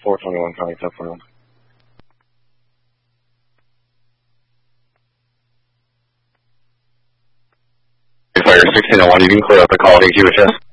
421 calling Southbound. Fire 1601, you can clear out the call to QHS.